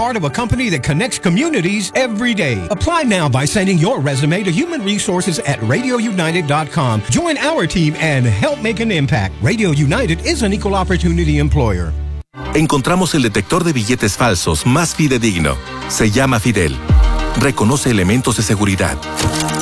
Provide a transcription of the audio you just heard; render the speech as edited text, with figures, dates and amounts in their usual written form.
Part of a company that connects communities every day. Apply now by sending your resume to human resources at radiounited.com. Join our team and help make an impact. Radio United is an equal opportunity employer. Encontramos el detector de billetes falsos más fidedigno. Se llama Fidel. Reconoce elementos de seguridad.